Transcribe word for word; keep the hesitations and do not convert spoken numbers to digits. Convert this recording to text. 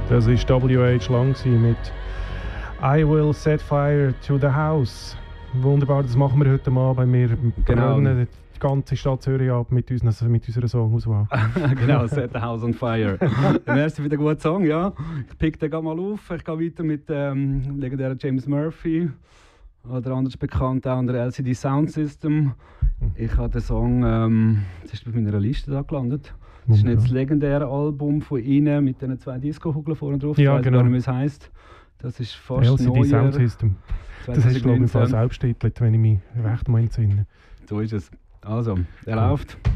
Das war W H Lang mit I Will Set Fire to the House. Wunderbar, das machen wir heute Abend. Wir Genau. brennen die ganze Stadt Zürich ab mit, unseren, mit unserer Songauswahl. Genau, Set the House on Fire. Merci für den guten Song, ja. Ich pick den mal auf. Ich gehe weiter mit ähm, legendären James Murphy. Oder anders bekannt auch unter L C D Sound System. Ich habe den Song, ähm, das ist auf meiner Liste da gelandet. Das ist nicht das legendäre Album von ihnen mit diesen zwei Disco-Kugeln vorne drauf. Ja, ich genau. weiß nicht, wie es heisst. Das ist fast L C D neuer. Sound System. Das hast du, glaube ich, selbst getitelt, wenn ich mich recht mal entsinne. So ist es. Also, der läuft.